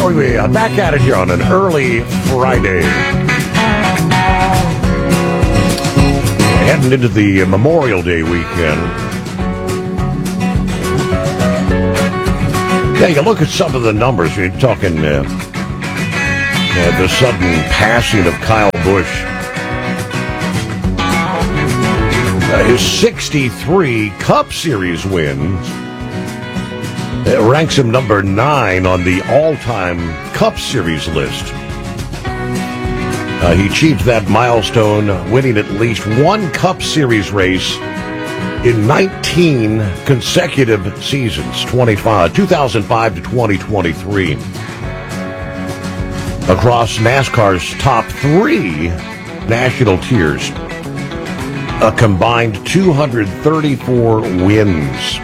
We're back at it here on an early Friday. Heading into the Memorial Day weekend. Yeah, you look at some of the numbers. You're talking the sudden passing of Kyle Busch. His 63 Cup Series wins. It ranks him number 9 on the all-time Cup Series list. He achieved that milestone, winning at least one Cup Series race in 19 consecutive seasons, 2005 to 2023. Across NASCAR's top 3 national tiers, a combined 234 wins.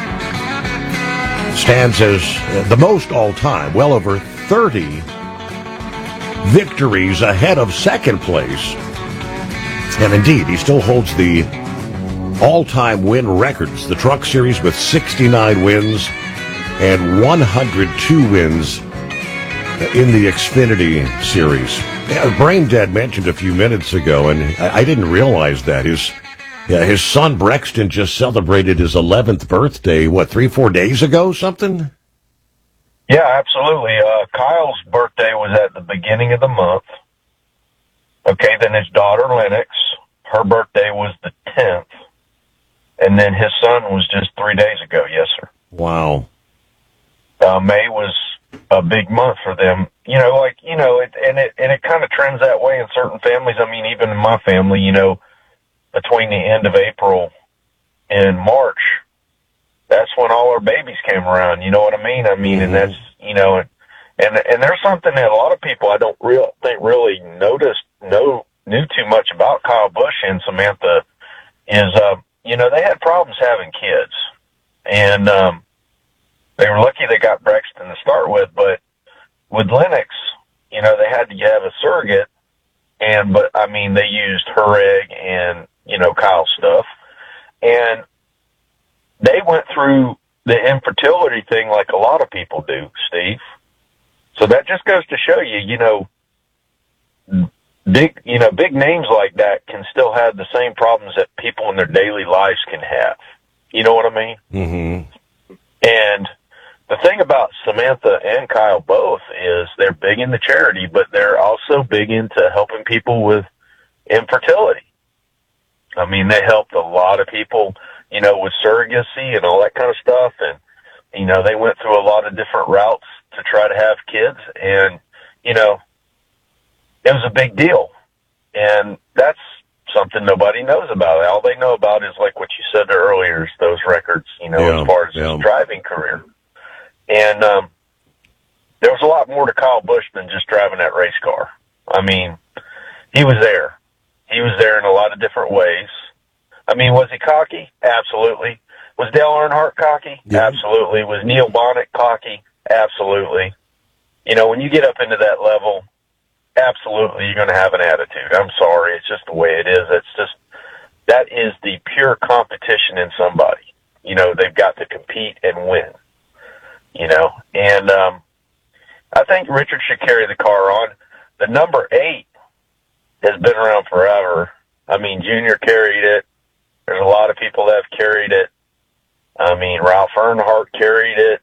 Stands as the most all-time, well over 30 victories ahead of second place. And indeed, he still holds the all-time win records. The Truck Series with 69 wins and 102 wins in the Xfinity Series. Brain Dead mentioned a few minutes ago, and I didn't realize that. His son Brexton just celebrated his 11th birthday, 3-4 days ago, something? Yeah, absolutely. Kyle's birthday was at the beginning of the month. Okay, then his daughter Lennox, her birthday was the 10th. And then his son was just 3 days ago, yes, sir. Wow. May was a big month for them. It kind of trends that way in certain families. I mean, even in my family, between the end of April and March, that's when all our babies came around. You know what I mean? And that's, and there's something that a lot of people I don't think really knew too much about Kyle Busch and Samantha is, they had problems having kids. And, they were lucky they got Brexton to start with, but with Lennox, they had to have a surrogate they used her egg and, Kyle's stuff. And they went through the infertility thing like a lot of people do, Steve. So that just goes to show you, big names like that can still have the same problems that people in their daily lives can have. You know what I mean? Mm-hmm. And the thing about Samantha and Kyle both is they're big into charity, but they're also big into helping people with infertility. I mean, they helped a lot of people, with surrogacy and all that kind of stuff. And, they went through a lot of different routes to try to have kids. And, it was a big deal. And that's something nobody knows about. All they know about is like what you said earlier, is those records, as far as his driving career. And there was a lot more to Kyle Busch than just driving that race car. I mean, he was there. He was there in a lot of different ways. I mean, was he cocky? Absolutely. Was Dale Earnhardt cocky? Yeah. Absolutely. Was Neil Bonnet cocky? Absolutely. When you get up into that level, absolutely you're going to have an attitude. I'm sorry. It's just the way it is. That is the pure competition in somebody. They've got to compete and win. And I think Richard should carry the car on. The number 8 has been around forever. I mean, Junior carried it. There's a lot of people that have carried it. I mean, Ralph Earnhardt carried it.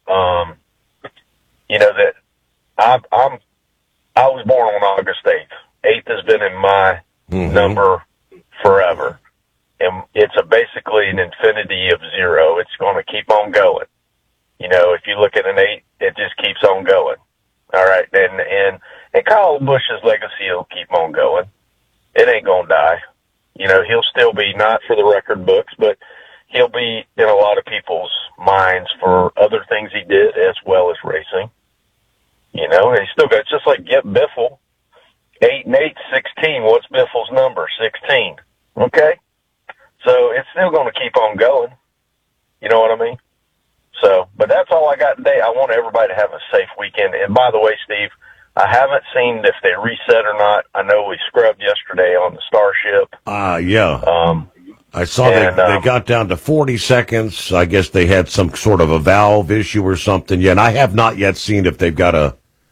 I was born on August 8th. 8th has been in my number forever. And it's basically an infinity of 0. It's going to keep on going. If you look at an 8, it just keeps on going. All right. And Kyle Busch's legacy will keep on going. It ain't going to die. He'll still be, not for the record books, but he'll be in a lot of people's minds for other things he did as well as racing. And he's still got, it's just like Get Biffle. 8 and 8, 16. What's Biffle's number? 16. Okay? So it's still going to keep on going. You know what I mean? So, but that's all I got today. I want everybody to have a safe weekend. And by the way, Steve, I haven't seen if they reset or not. I know we scrubbed yesterday on the Starship. Yeah. I saw they got down to 40 seconds. I guess they had some sort of a valve issue or something. Yeah, and I have not yet seen if they've got a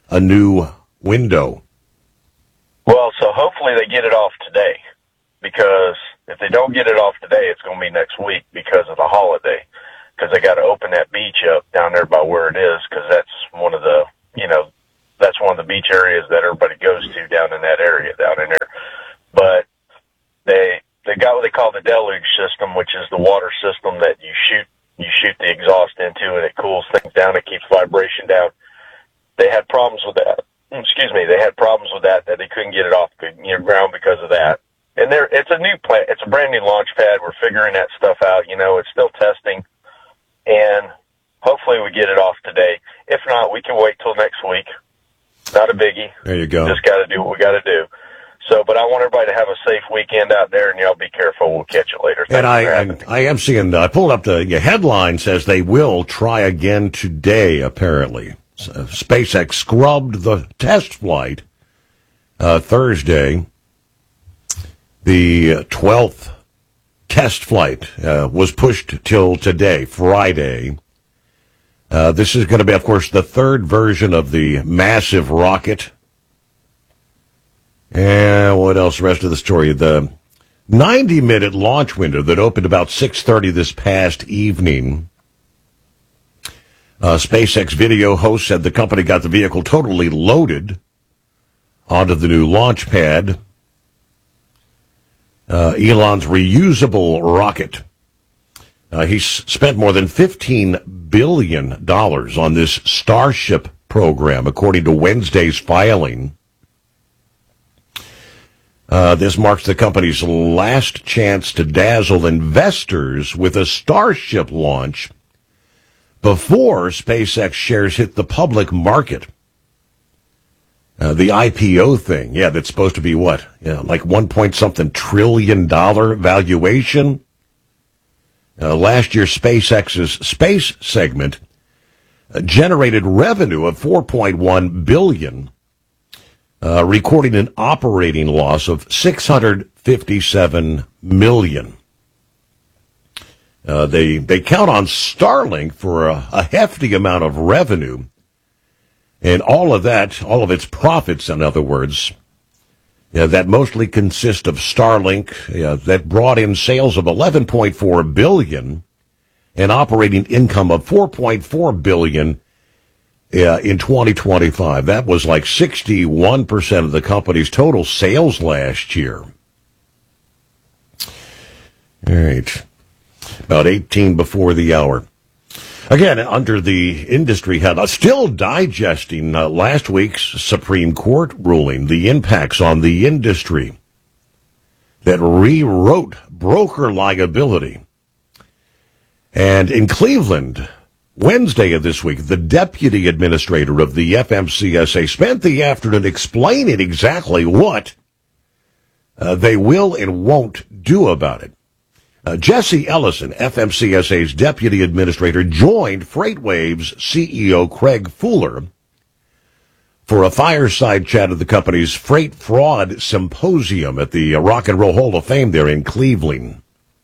a new window. Well, so hopefully they get it off today, because if they don't get it off today, it's going to be next week because of the holiday, because they got to open that beach up down there by where it is, because that's one of the, that's one of the beach areas that everybody goes to down in that area down in there. But they got what they call the deluge system, which is the water system that you shoot the exhaust into, and it cools things down. It keeps vibration down. They had problems with that. They had problems with that they couldn't get it off the ground because of that. And it's a new plant. It's a brand new launch pad. We're figuring that stuff out. It's still testing, and hopefully we get it off today. If not, we can wait till next week. Not a biggie. There you go. Just got to do what we got to do. So, but I want everybody to have a safe weekend out there, and y'all be careful. We'll catch you later. And I am seeing, I pulled up the headline, says they will try again today, apparently. SpaceX scrubbed the test flight Thursday. The 12th test flight was pushed till today, Friday. This is going to be, of course, the third version of the massive rocket. And what else? The rest of the story. The 90-minute launch window that opened about 6:30 this past evening. SpaceX video host said the company got the vehicle totally loaded onto the new launch pad. Elon's reusable rocket. He's spent more than $15 billion on this Starship program, according to Wednesday's filing. This marks the company's last chance to dazzle investors with a Starship launch before SpaceX shares hit the public market. The IPO thing, that's supposed to be what? Like 1-point-something trillion dollar valuation. Last year, SpaceX's space segment generated revenue of $4.1 billion, recording an operating loss of $657 million. They count on Starlink for a hefty amount of revenue, and all of its profits, in other words, that mostly consist of Starlink, that brought in sales of $11.4 billion and operating income of $4.4 billion in 2025. That was like 61% of the company's total sales last year. All right. About 18 before the hour. Again, under the industry headline, still digesting last week's Supreme Court ruling, the impacts on the industry that rewrote broker liability. And in Cleveland, Wednesday of this week, the deputy administrator of the FMCSA spent the afternoon explaining exactly what they will and won't do about it. Jesse Ellison, FMCSA's deputy administrator, joined FreightWaves CEO Craig Fuller for a fireside chat at the company's Freight Fraud Symposium at the Rock and Roll Hall of Fame there in Cleveland.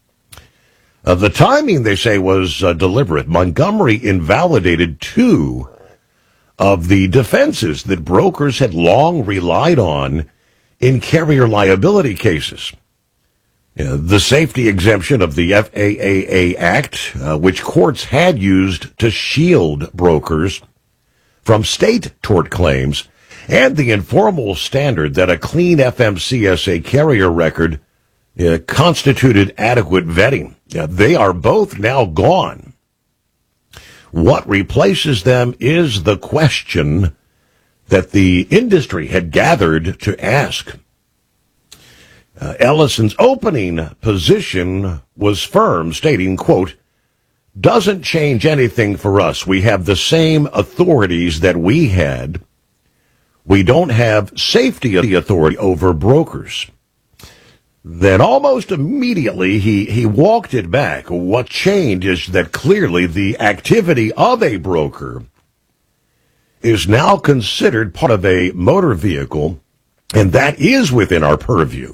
The timing, they say, was deliberate. Montgomery invalidated 2 of the defenses that brokers had long relied on in carrier liability cases. The safety exemption of the FAA Act, which courts had used to shield brokers from state tort claims, and the informal standard that a clean FMCSA carrier record constituted adequate vetting. They are both now gone. What replaces them is the question that the industry had gathered to ask. Ellison's opening position was firm, stating, quote, "Doesn't change anything for us. We have the same authorities that we had. We don't have safety authority over brokers." Then almost immediately he walked it back. What changed is that clearly the activity of a broker is now considered part of a motor vehicle, and that is within our purview.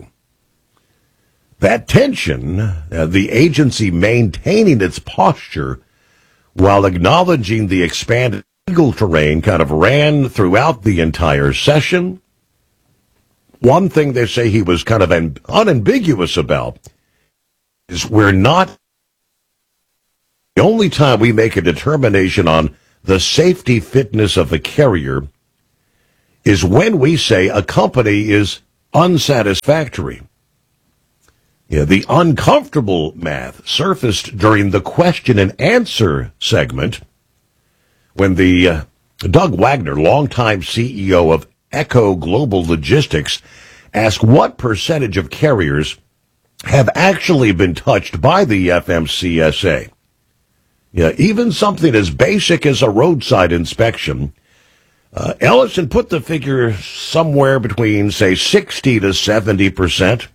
That tension, the agency maintaining its posture while acknowledging the expanded legal terrain kind of ran throughout the entire session. One thing they say he was kind of unambiguous about is we're not, the only time we make a determination on the safety fitness of a carrier is when we say a company is unsatisfactory. Yeah, the uncomfortable math surfaced during the question and answer segment when the Doug Wagner, longtime CEO of Echo Global Logistics, asked what percentage of carriers have actually been touched by the FMCSA. Yeah, even something as basic as a roadside inspection. Ellison put the figure somewhere between, say, 60 to 70%.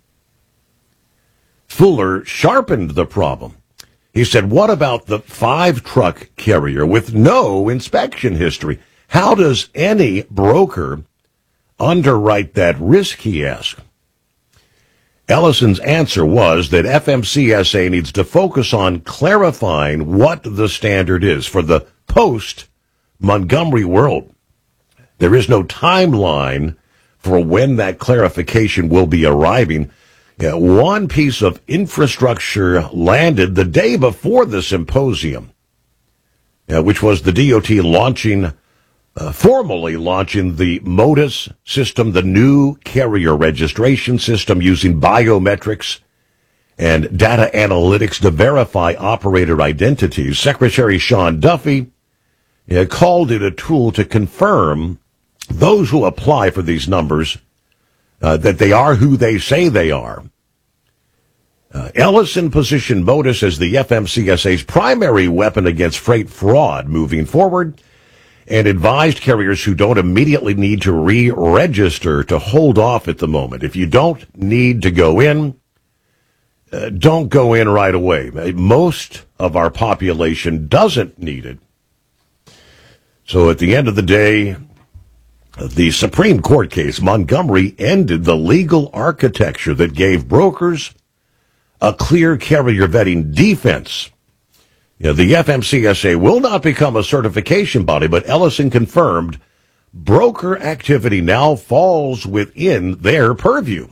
Fuller sharpened the problem. He said, what about the 5-truck carrier with no inspection history? How does any broker underwrite that risk, he asked. Ellison's answer was that FMCSA needs to focus on clarifying what the standard is for the post-Montgomery world. There is no timeline for when that clarification will be arriving. One piece of infrastructure landed the day before the symposium, which was the DOT formally launching the MODIS system, the new carrier registration system using biometrics and data analytics to verify operator identities. Secretary Sean Duffy called it a tool to confirm those who apply for these numbers that they are who they say they are. Ellison positioned MODIS as the FMCSA's primary weapon against freight fraud moving forward and advised carriers who don't immediately need to re-register to hold off at the moment. If you don't need to go in, don't go in right away. Most of our population doesn't need it. So at the end of the day, the Supreme Court case, Montgomery, ended the legal architecture that gave brokers a clear carrier vetting defense. The FMCSA will not become a certification body, but Ellison confirmed broker activity now falls within their purview.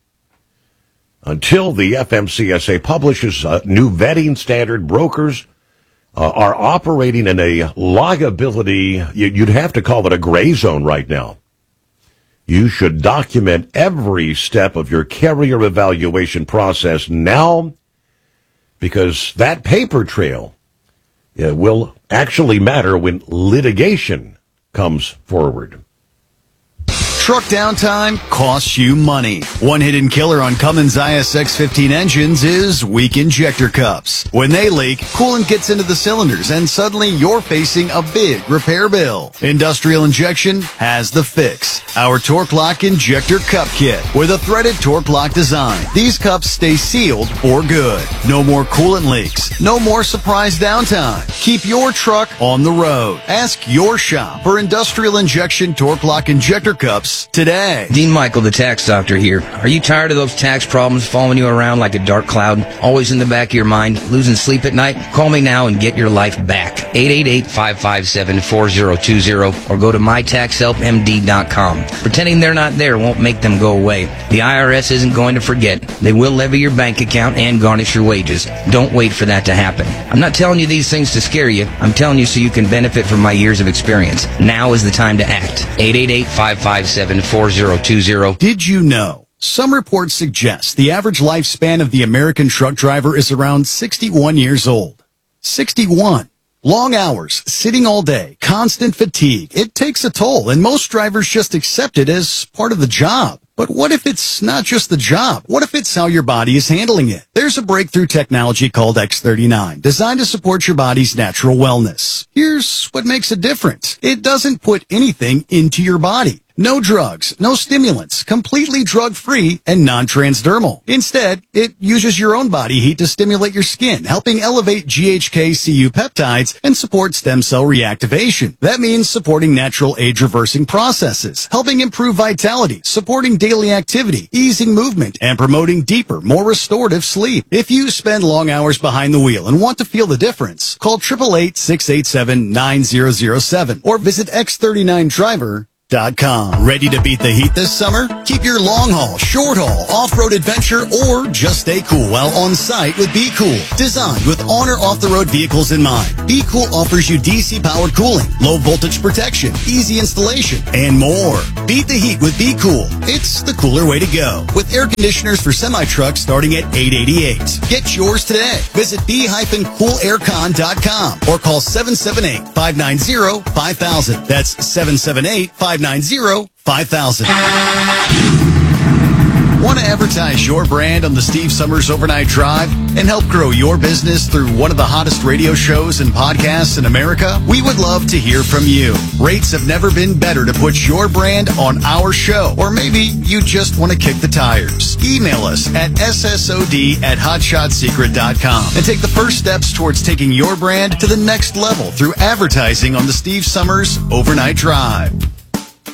Until the FMCSA publishes a new vetting standard, brokers are operating in a liability, you'd have to call it a gray zone right now. You should document every step of your carrier evaluation process now, because that paper trail will actually matter when litigation comes forward. Truck downtime costs you money. One hidden killer on Cummins ISX-15 engines is weak injector cups. When they leak, coolant gets into the cylinders and suddenly you're facing a big repair bill. Industrial Injection has the fix. Our Torque Lock Injector Cup Kit with a threaded Torque Lock design. These cups stay sealed for good. No more coolant leaks. No more surprise downtime. Keep your truck on the road. Ask your shop for Industrial Injection Torque Lock Injector Cups today. Dean Michael, the tax doctor here. Are you tired of those tax problems following you around like a dark cloud, always in the back of your mind, losing sleep at night? Call me now and get your life back. 888-557-4020 or go to mytaxhelpmd.com. Pretending they're not there won't make them go away. The IRS isn't going to forget. They will levy your bank account and garnish your wages. Don't wait for that to happen. I'm not telling you these things to scare you. I'm telling you so you can benefit from my years of experience. Now is the time to act. 888-557-4020. Did you know? Some reports suggest the average lifespan of the American truck driver is around 61 years old. 61. Long hours, sitting all day, constant fatigue. It takes a toll, and most drivers just accept it as part of the job. But what if it's not just the job? What if it's how your body is handling it? There's a breakthrough technology called X39, designed to support your body's natural wellness. Here's what makes it different. It doesn't put anything into your body. No drugs, no stimulants, completely drug-free and non-transdermal. Instead, it uses your own body heat to stimulate your skin, helping elevate GHK-Cu peptides and support stem cell reactivation. That means supporting natural age-reversing processes, helping improve vitality, supporting daily activity, easing movement, and promoting deeper, more restorative sleep. If you spend long hours behind the wheel and want to feel the difference, call 888-687-9007 or visit X39Driver.com. Ready to beat the heat this summer? Keep your long haul, short haul, off-road adventure, or just stay cool while on site with Be Cool. Designed with on or off-the-road vehicles in mind, Be Cool offers you DC-powered cooling, low voltage protection, easy installation, and more. Beat the heat with Be Cool. It's the cooler way to go. With air conditioners for semi-trucks starting at $888. Get yours today. Visit b-coolaircon.com or call 778-590-5000. That's 778-590-5000. Want to advertise your brand on the Steve Summers Overnight Drive and help grow your business through one of the hottest radio shows and podcasts in America? We would love to hear from you. Rates have never been better to put your brand on our show. Or maybe you just want to kick the tires. Email us at ssod@hotshotsecret.com and take the first steps towards taking your brand to the next level through advertising on the Steve Summers Overnight Drive.